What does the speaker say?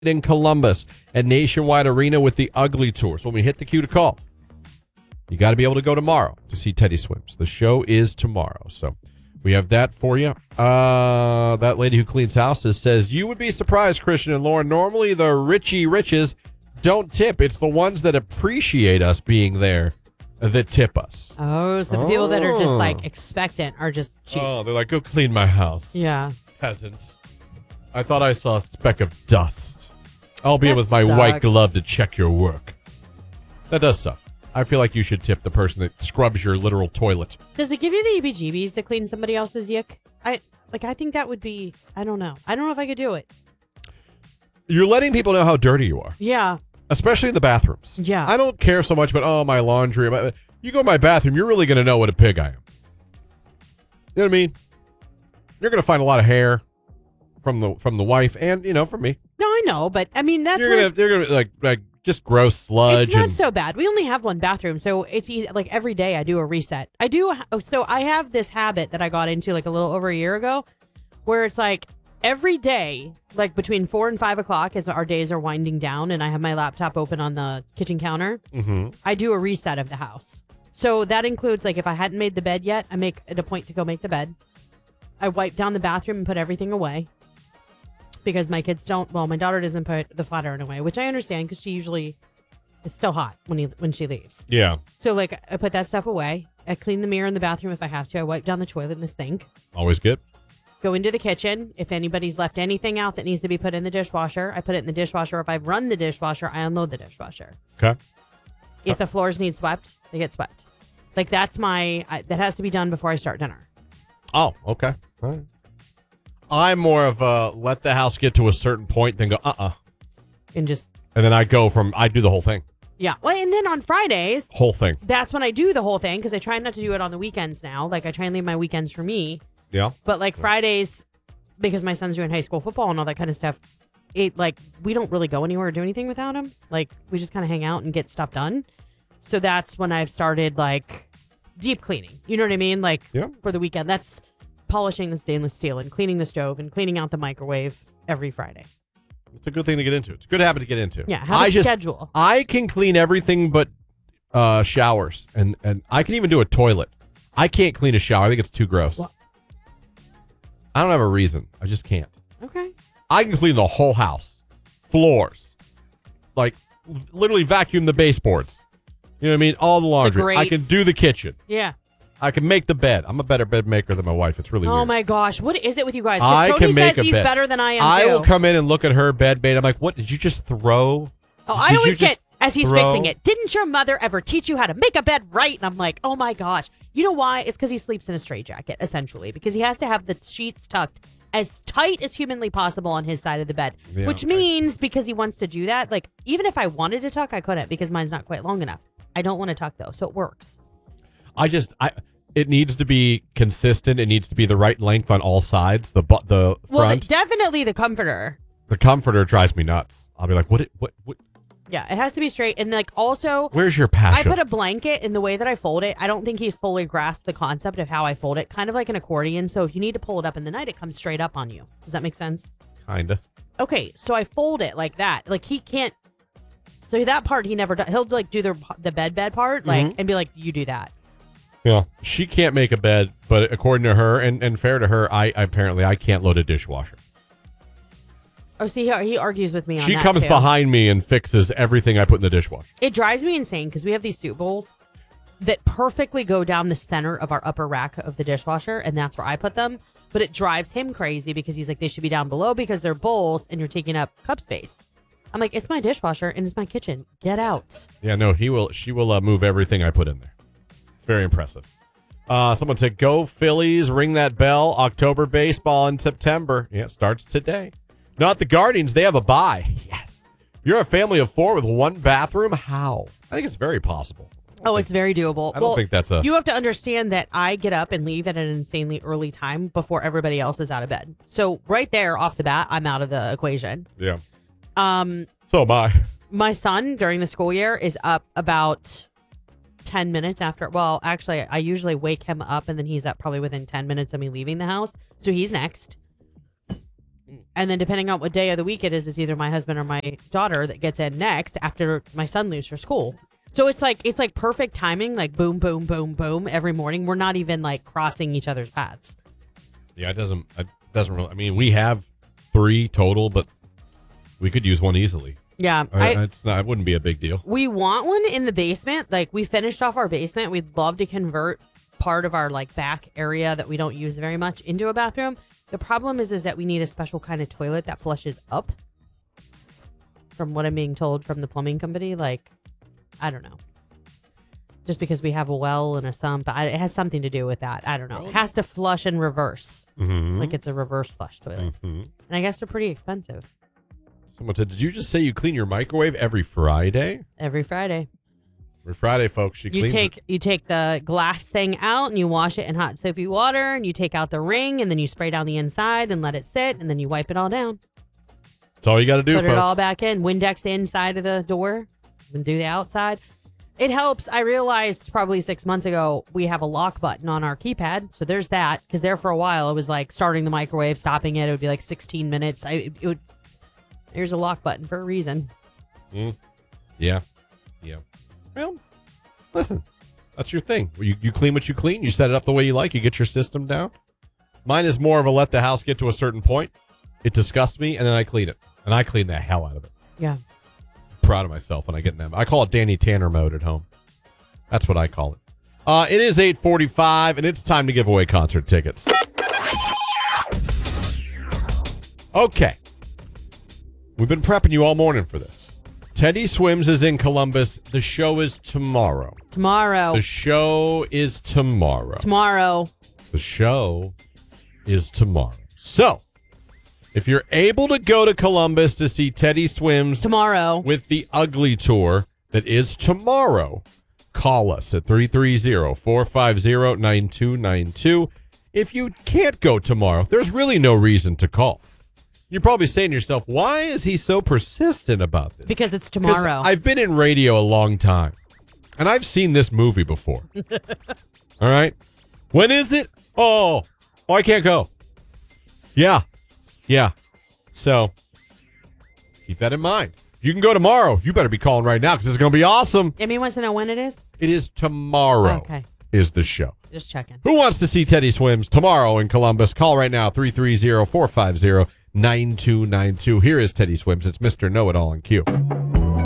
in Columbus at Nationwide Arena with the Ugly Tour. So when we hit the cue to call, you got to be able to go tomorrow to see Teddy Swims. The show is tomorrow. So we have that for you. That lady who cleans houses says, you would be surprised, Christian and Lauren. Normally the Richie Riches don't tip. It's the ones that appreciate us being there that tip us. Oh, so the people that are just like expectant are just cheap. Oh, they're like, go clean my house. Yeah. Peasants. I thought I saw a speck of dust. I'll be That with my sucks. white glove to check your work. That does suck. I feel like you should tip the person that scrubs your literal toilet. Does it give you the EBGBs to clean somebody else's yuck? I think that would be, I don't know. I don't know if I could do it. You're letting people know how dirty you are. Yeah. Especially in the bathrooms. Yeah. I don't care so much about, my laundry. You go in my bathroom, you're really going to know what a pig I am. You know what I mean? You're going to find a lot of hair from the wife and, from me. No, I know, but I mean, that's You're going to like just gross sludge. It's not so bad. We only have one bathroom, so it's easy. Like every day I do a reset. So I have this habit that I got into like a little over a year ago where it's like every day, like between 4 and 5 o'clock as our days are winding down and I have my laptop open on the kitchen counter, I do a reset of the house. So that includes like if I hadn't made the bed yet, I make it a point to go make the bed. I wipe down the bathroom and put everything away. Because my kids don't, my daughter doesn't put the flat iron away, which I understand because she usually, it's still hot when she leaves. Yeah. So like I put that stuff away. I clean the mirror in the bathroom if I have to. I wipe down the toilet and the sink. Always good. Go into the kitchen. If anybody's left anything out that needs to be put in the dishwasher, I put it in the dishwasher. If I've run the dishwasher, I unload the dishwasher. Okay. If the floors need swept, they get swept. Like that's that has to be done before I start dinner. Oh, okay. All right. I'm more of a let the house get to a certain point, then go, And then I do the whole thing. Yeah. Well, and then on Fridays. Whole thing. That's when I do the whole thing because I try not to do it on the weekends now. Like I try and leave my weekends for me. Yeah. But like Fridays, because my son's doing high school football and all that kind of stuff, we don't really go anywhere or do anything without him. Like we just kind of hang out and get stuff done. So that's when I've started like deep cleaning. You know what I mean? Like for the weekend. That's polishing the stainless steel and cleaning the stove and cleaning out the microwave every Friday. It's a good thing to get into. It's a good habit to get into. Yeah, have a schedule. I can clean everything but showers, and I can even do a toilet. I can't clean a shower. I think it's too gross. Well, I don't have a reason. I just can't. Okay. I can clean the whole house. Floors. Like, literally vacuum the baseboards. You know what I mean? All the laundry. I can do the kitchen. Yeah. I can make the bed. I'm a better bed maker than my wife. It's really weird. Oh, my gosh. What is it with you guys? I Because can Tony make says a he's bed. better than I am, I too. will come in and look at her bed made. I'm like, what? Did you just throw? Oh, I Did always you just get, as he's throw? fixing it, didn't your mother ever teach you how to make a bed right? And I'm like, oh, my gosh. You know why? It's because he sleeps in a straitjacket, essentially, because he has to have the sheets tucked as tight as humanly possible on his side of the bed, Yeah, which means because he wants to do that, like, even if I wanted to tuck, I couldn't because mine's not quite long enough. I don't want to tuck, though, so it works. It needs to be consistent. It needs to be the right length on all sides. The front. Definitely the comforter. The comforter drives me nuts. I'll be like, what? Yeah, it has to be straight. And like also, Where's your passion? I put a blanket in the way that I fold it. I don't think he's fully grasped the concept of how I fold it. Kind of like an accordion. So if you need to pull it up in the night, it comes straight up on you. Does that make sense? Kinda. Okay, so I fold it like that. Like he can't. So that part he never does. He'll like do the bed part, like and be like, you do that. Yeah, she can't make a bed, but according to her, and fair to her, I can't load a dishwasher. Oh, see, he argues with me on She that, comes too. behind me and fixes everything I put in the dishwasher. It drives me insane because we have these soup bowls that perfectly go down the center of our upper rack of the dishwasher, and that's where I put them. But it drives him crazy because he's like, they should be down below because they're bowls and you're taking up cup space. I'm like, it's my dishwasher and it's my kitchen. Get out. Yeah, no, she will move everything I put in there. It's very impressive. Someone said, go Phillies, ring that bell. October baseball in September. Yeah, it starts today. Not the Guardians. They have a bye. Yes. You're a family of 4 with 1 bathroom. How? I think it's very possible. Oh, it's very doable. I don't think that's a... You have to understand that I get up and leave at an insanely early time before everybody else is out of bed. So right there off the bat, I'm out of the equation. Yeah. So am I. My son during the school year is up about 10 minutes after. Well, actually, I usually wake him up and then he's up probably within 10 minutes of me leaving the house. So he's next. And then depending on what day of the week it is, it's either my husband or my daughter that gets in next after my son leaves for school. So it's like perfect timing, like boom, boom, boom, boom every morning. We're not even like crossing each other's paths. Yeah, it doesn't really. I mean, we have 3 total, but we could use one easily. Yeah, It wouldn't be a big deal. we want one in the basement. Like we finished off our basement. We'd love to convert part of our like back area that we don't use very much into a bathroom. The problem is that we need a special kind of toilet that flushes up. From what I'm being told from the plumbing company, like, I don't know. Just because we have a well and a sump, it has something to do with that. I don't know. It has to flush in reverse. Like it's a reverse flush toilet. And I guess they're pretty expensive. Someone said, did you just say you clean your microwave every Friday? Every Friday. Every Friday, folks. You take the glass thing out and you wash it in hot soapy water and you take out the ring and then you spray down the inside and let it sit and then you wipe it all down. That's all you got to do, Put folks. it all back in. Windex the inside of the door and do the outside. It helps. I realized probably 6 months ago we have a lock button on our keypad. So there's that. Because there for a while it was like starting the microwave, stopping it. It would be like 16 minutes. There's a lock button for a reason. Yeah. Well, listen, that's your thing. You clean what you clean. You set it up the way you like. You get your system down. Mine is more of a let the house get to a certain point. It disgusts me, and then I clean it. And I clean the hell out of it. Yeah. Proud of myself when I get in them. I call it Danny Tanner mode at home. That's what I call it. It is 8:45, and it's time to give away concert tickets. Okay. We've been prepping you all morning for this. Teddy Swims is in Columbus. The show is tomorrow. The show is tomorrow. The show is tomorrow. So, if you're able to go to Columbus to see Teddy Swims tomorrow with the Ugly Tour that is tomorrow, call us at 330-450-9292. If you can't go tomorrow, there's really no reason to call. You're probably saying to yourself, why is he so persistent about this? Because it's tomorrow. I've been in radio a long time, and I've seen this movie before. All right? When is it? Oh, I can't go. Yeah. So, keep that in mind. You can go tomorrow. You better be calling right now because it's going to be awesome. Amy wants to know when it is? It is tomorrow. Okay. Is the show. Just checking. Who wants to see Teddy Swims tomorrow in Columbus? Call right now, 330-450-9292. Here is Teddy Swims. It's Mr. Know-It-All in Q.